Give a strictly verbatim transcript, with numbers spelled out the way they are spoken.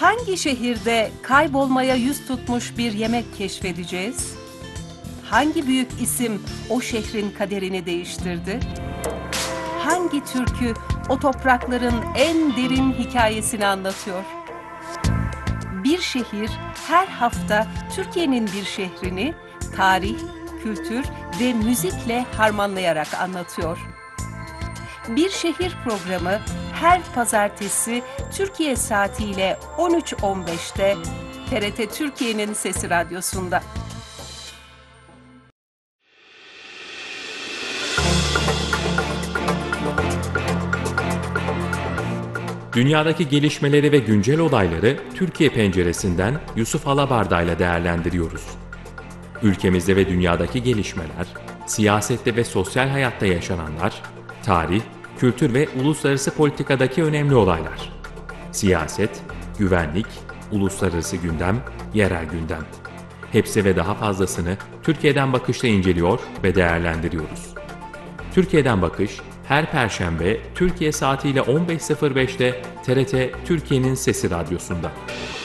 Hangi şehirde kaybolmaya yüz tutmuş bir yemek keşfedeceğiz? Hangi büyük isim o şehrin kaderini değiştirdi? Hangi türkü o toprakların en derin hikayesini anlatıyor? Bir şehir her hafta Türkiye'nin bir şehrini tarih, kültür ve müzikle harmanlayarak anlatıyor. Bir Şehir programı her pazartesi Türkiye saatiyle on üç on beşte T R T Türkiye'nin Sesi Radyosu'nda. Dünyadaki gelişmeleri ve güncel olayları Türkiye penceresinden Yusuf Alabarda ile değerlendiriyoruz. Ülkemizde ve dünyadaki gelişmeler, siyasette ve sosyal hayatta yaşananlar, tarih, kültür ve uluslararası politikadaki önemli olaylar. Siyaset, güvenlik, uluslararası gündem, yerel gündem. Hepsi ve daha fazlasını Türkiye'den Bakış'ta inceliyor ve değerlendiriyoruz. Türkiye'den Bakış, her Perşembe Türkiye saatiyle on beş sıfır beşte T R T Türkiye'nin Sesi Radyosu'nda.